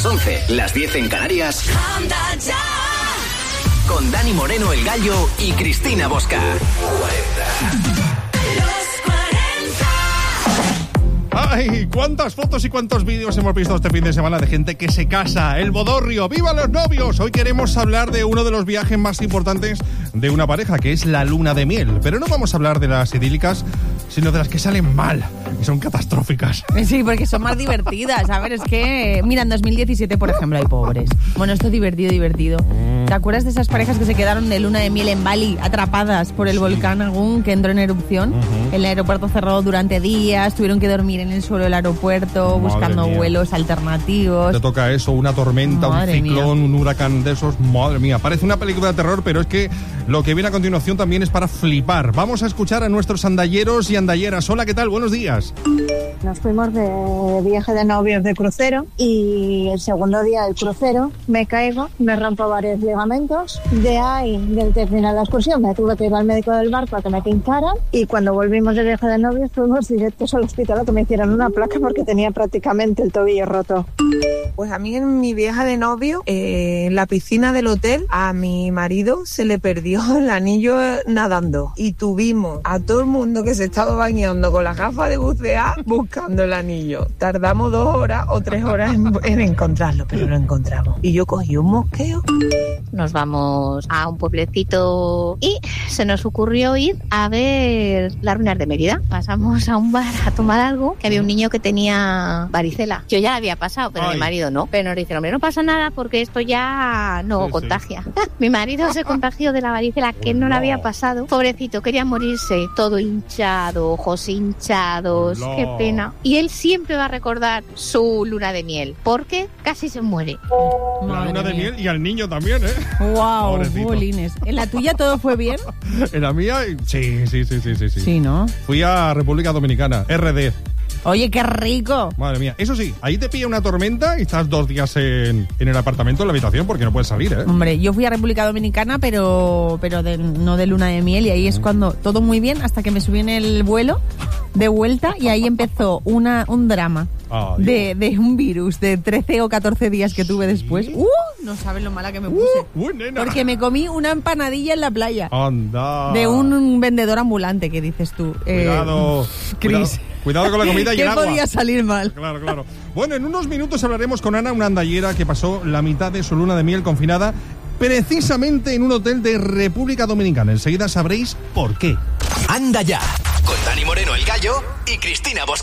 las 11, las 10 en Canarias. Anda ya. Con Dani Moreno, el Gallo, y Cristina Bosca. 40. ¡Ay! ¿Cuántas fotos y cuántos vídeos hemos visto este fin de semana de gente que se casa? ¡El bodorrio! ¡Viva los novios! Hoy queremos hablar de uno de los viajes más importantes de una pareja, que es la luna de miel. Pero no vamos a hablar de las idílicas, sino de las que salen mal y son catastróficas. Sí, porque son más divertidas. A ver, es que... Mira, en 2017, por ejemplo, hay pobres. Bueno, esto es divertido. ¿Te acuerdas de esas parejas que se quedaron de luna de miel en Bali, atrapadas por el volcán Agung, que entró en erupción? El aeropuerto cerró durante días, tuvieron que dormir en el suelo del aeropuerto, buscando vuelos alternativos. Te toca eso, una tormenta, un ciclón, un huracán de esos. Madre mía, parece una película de terror, pero es que lo que viene a continuación también es para flipar. Vamos a escuchar a nuestros andalleros y andalleras. Hola, ¿qué tal? Buenos días. Nos fuimos de viaje de novios de crucero y el segundo día del crucero me caigo, me rompo varios ligamentos. De ahí, del terminar la excursión, me tuve que ir al médico del barco a que me pincharan, y cuando volvimos de viaje de novios fuimos directos al hospital a que me hicieran una placa porque tenía prácticamente el tobillo roto. Pues a mí en mi viaje de novio, en la piscina del hotel, a mi marido se le perdió el anillo nadando y tuvimos a todo el mundo que se estaba bañando con las gafas de bucear buscando el anillo. Tardamos 2 horas o 3 horas en encontrarlo, pero lo encontramos. Y yo cogí un mosqueo. Nos vamos a un pueblecito y se nos ocurrió ir a ver las ruinas de Mérida. Pasamos a un bar a tomar algo, que había un niño que tenía varicela. Yo ya la había pasado, pero mi marido no. Pero nos dijeron, hombre, no pasa nada porque esto ya no contagia. Sí. Mi marido se contagió de la varicela, que no la había pasado. Pobrecito, quería morirse. Todo hinchado, ojos hinchados. Qué pena. Y él siempre va a recordar su luna de miel, porque casi se muere. La luna de miel y al niño también, ¿eh? ¡Wow! Bolines. ¿En la tuya todo fue bien? En la mía, sí. Sí, ¿no? Fui a República Dominicana, RD. Oye, qué rico. Madre mía. Eso sí, ahí te pilla una tormenta y estás 2 días en el apartamento, en la habitación, porque no puedes salir, ¿eh? Hombre, yo fui a República Dominicana, pero no de luna de miel, y ahí es cuando todo muy bien, hasta que me subí en el vuelo de vuelta, y ahí empezó un drama de un virus de 13 o 14 días que tuve después. No sabes lo mala que me puse. Nena. Porque me comí una empanadilla en la playa. Anda. De un vendedor ambulante, que dices tú. Cuidado. Cris. Cuidado con la comida y el agua. ¿Qué podía salir mal? Claro. Bueno, en unos minutos hablaremos con Ana, una andallera que pasó la mitad de su luna de miel confinada precisamente en un hotel de República Dominicana. Enseguida sabréis por qué. Anda ya, con Dani Moreno, el Gallo, y Cristina Bosca.